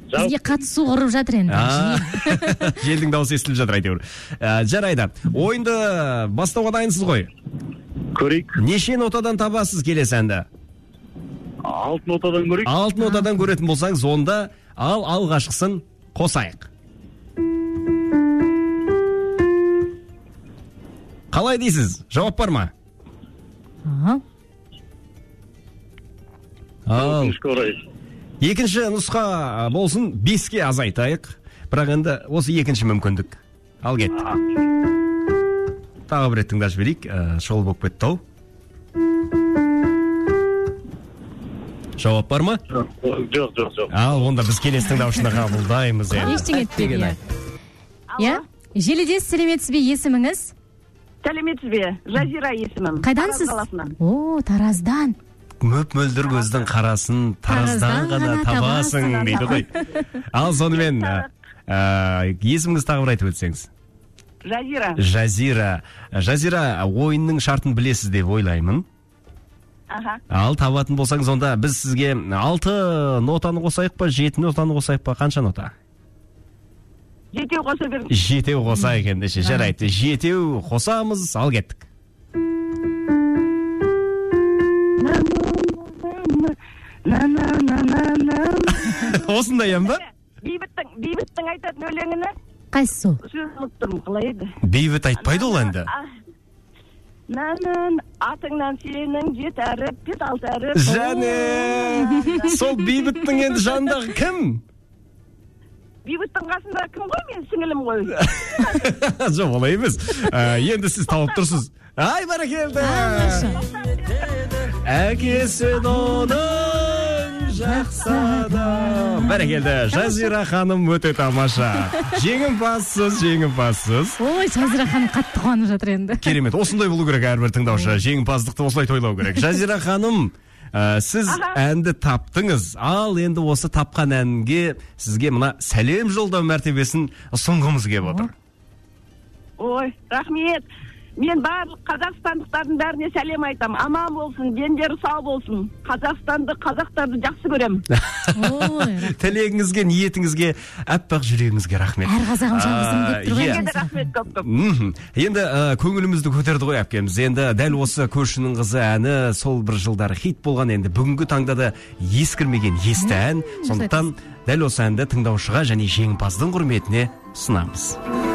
Бізге қатысу құрып жатыр енді. Желдің дауысы естіліп жатыр әйтеуір. Жарайды. Ойынды бастауға дайынсыз ғой? Көрейік. Неше нотадан табасыз келесі әнді? 6 нотадан көрейік. 6 нотадан көретін болсаңыз, онда алғашқысын қосайық. Қалай дейсіз? Жауап бар ма? Екінші нұсқа болсын, 5-ке азайтайық. Бірақ енді осы екінші мүмкіндік. Ал кет. Тағы бір рет тыңдап жіберейік. Шол болып кетті ау. Жауап бар ма? Жоқ. Ал, онда біз келесі тыңдаушыны қабылдаймыз. Ештеңе етпеді. Иә? Желідес, сәлеметсіз бе, есіміңіз? Сәлеметсіз бе, Жазира есімім. Қайдансыз? О, Тараздан. Мөп-мөлдір көздің қарасын Тараздан ғана табасың дейді ғой. Ал сонымен есіміңіз тағы бір айтып өтсеңіз. Жазира, ойынның шартын білесіз деп ойлаймын. Ал табатын болсаңыз, онда біз сізге 6 нотаны қосайық па, 7 нотаны қосайық па, қанша нота? 7 қоса беріңіз. 7 қосайық ендеше, жарайды. 7 қосамыз, ал кеттік. Осындай ем ба? Бейбіттің айтатын өлеңіні. Қайсы сол? Сөз ұмыттым, қалай еді? Бейбіт айтпайды ол әнді. Атыңнан сенің 7 әріп, 5-6 әріп. Және, сол бейбіттің енді жанындағы кім? Бейбіттің қасында кім ғой, мен сіңілім ғой. Жоқ, олай емес. Енді сіз тауып тұрсыз. Ай, бәрекелді! Әкесі оның жақсы адам. Бәрекелді, Жазира ханым өте тамаша. Жеңімпазсыз. Ой, Жазира ханым қатты қуанып жатыр енді. Керемет, осындай болу керек әрбір тыңдаушы. Жеңімпаздықты осылай тойлау керек. Жазира ханым, сіз әнді таптыңыз. Ал енді осы тапқан әнге сізге мына сәлем жолдау мәртебесін ұсынғымыз келіп отыр. Ой, рахмет. Мен барлық қазақстандықтардың бәріне сәлем айтам. Аман болсын, дендері сау болсын. Қазақтарды жақсы көрем. Тілегіңізге, ниетіңізге, әппақ жүрегіңізге рахмет. Әр қазағым жалғызым деп тұр ғой. Рахмет көп. Енді көңілімізді көтерді ғой әпкеміз. Енді дәл осы көршінің қызы әні сол бір жылдары хит болған, енді бүгінгі таңда да ескірмеген есті ән. Сондықтан дәл осы әнді тыңдаушыға және жеңімпаздың құрметіне ұсынамыз.